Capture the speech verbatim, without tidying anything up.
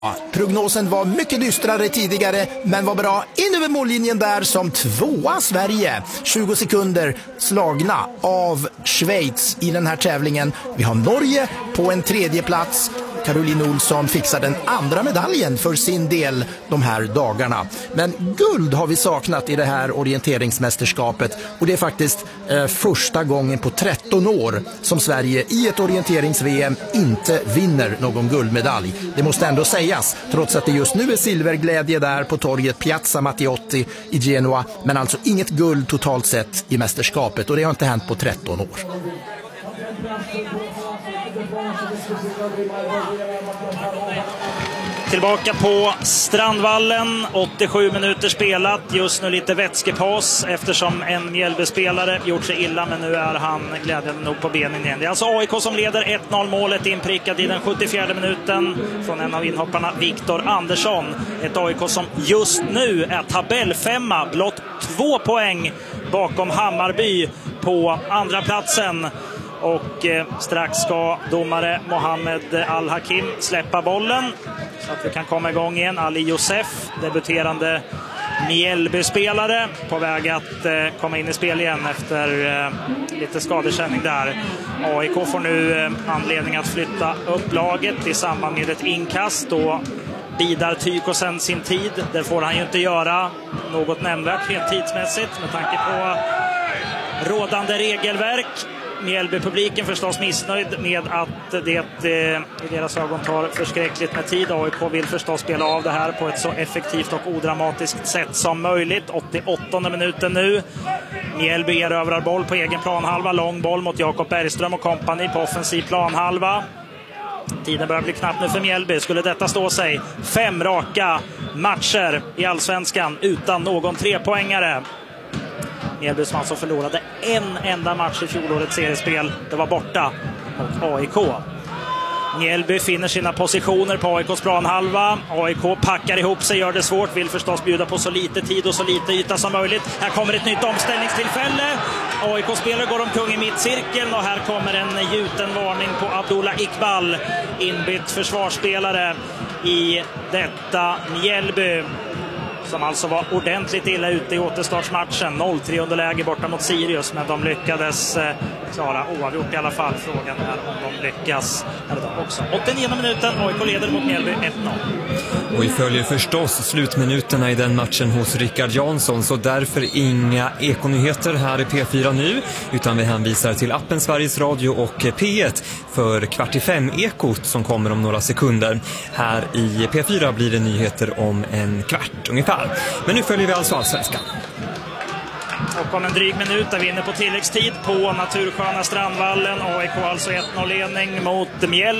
Ja, prognosen var mycket dystrare tidigare, men var bra in över mållinjen där som tvåa Sverige. tjugo sekunder slagna av Schweiz i den här tävlingen. Vi har Norge på en tredje plats. Caroline Olsson fixar den andra medaljen för sin del de här dagarna. Men guld har vi saknat i det här orienteringsmästerskapet, och det är faktiskt eh, första gången på tretton år som Sverige i ett orienterings-V M inte vinner någon guldmedalj. Det måste ändå sägas, trots att det just nu är silverglädje där på torget Piazza Matteotti i Genua, men alltså inget guld totalt sett i mästerskapet, och det har inte hänt på tretton år. Tillbaka på Strandvallen, åttiosju minuter spelat, just nu lite vätskepaus eftersom en Mjällbyspelare gjort sig illa, men nu är han glädjande nog på benen igen. Det är alltså A I K som leder ett noll, målet inprickat i den sjuttiofjärde minuten från en av inhopparna, Viktor Andersson. Ett A I K som just nu är tabellfemma, blott två poäng bakom Hammarby på andra platsen. Och eh, strax ska domare Mohammed Al-Hakim släppa bollen så att vi kan komma igång igen. Ali Josef, debuterande Mjällby-spelare, på väg att eh, komma in i spel igen efter eh, lite skadekänning där. A I K får nu eh, anledning att flytta upp laget i samband med ett inkast. Då bidar Tykosen sin tid. Det får han ju inte göra något nämnvärt helt tidsmässigt med tanke på rådande regelverk. Mjällby-publiken förstås missnöjd med att det eh, i deras ögon tar förskräckligt med tid. A I K vill förstås spela av det här på ett så effektivt och odramatiskt sätt som möjligt. åttioåttonde minuten nu. Mjällby erövrar boll på egen planhalva. Lång boll mot Jakob Bergström och kompani på offensiv planhalva. Tiden börjar bli knapp nu för Mjällby. Skulle detta stå sig? Fem raka matcher i Allsvenskan utan någon trepoängare. Mjällby som alltså förlorade en enda match i fjolårets seriespel. Det var borta mot A I K. Mjällby finner sina positioner på A I K:s planhalva. A I K packar ihop sig, gör det svårt. Vill förstås bjuda på så lite tid och så lite yta som möjligt. Här kommer ett nytt omställningstillfälle. A I K-spelare går omkring i mittcirkeln. Och här kommer en gjuten varning på Abdullah Iqbal. Inbytt försvarsspelare i detta Mjällby, som alltså var ordentligt illa ute i återstartsmatchen. noll tre underläge borta mot Sirius, men de lyckades eh, klara oavgjort i alla fall. Frågan är om de lyckas eller de också. åttionionde minuten, A I K leder mot Mjällby ett noll. Och vi följer förstås slutminuterna i den matchen hos Rickard Jansson, så därför inga ekonyheter här i P fyra nu, utan vi hänvisar till appen Sveriges Radio och P ett för kvart i fem ekot som kommer om några sekunder. Här i P fyra blir det nyheter om en kvart ungefär. Men nu följer vi alltså Allsvenskan. Och om en dryg minut är vi inne på tilläggstid på natursköna Strandvallen. A I K alltså ett noll-ledning mot Mjällby.